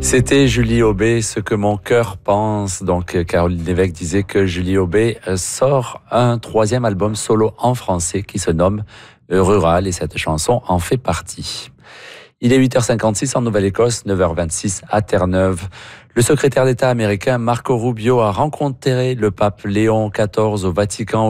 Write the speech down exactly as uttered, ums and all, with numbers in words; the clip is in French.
C'était Julie Aubé, ce que mon cœur pense. Donc, Caroline Lévesque disait que Julie Aubé sort un troisième album solo en français qui se nomme Rural et cette chanson en fait partie. Il est huit heures cinquante-six en Nouvelle-Écosse, neuf heures vingt-six à Terre-Neuve. Le secrétaire d'État américain Marco Rubio a rencontré le pape Léon quatorze au Vatican